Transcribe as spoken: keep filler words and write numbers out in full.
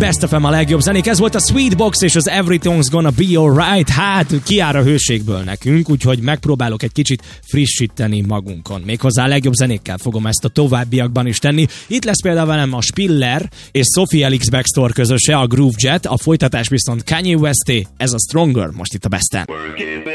Best of em a legjobb zenék. Ez volt a Sweetbox és az Everything's Gonna Be Alright. Hát, kiár a hőségből nekünk, úgyhogy megpróbálok egy kicsit frissíteni magunkon. Méghozzá a legjobb zenékkel fogom ezt a továbbiakban is tenni. Itt lesz például velem a Spiller és Sophie Elix Backstore közöse, a Groove Jet, a folytatás viszont Kanye Westé, ez a Stronger, most itt a Besten.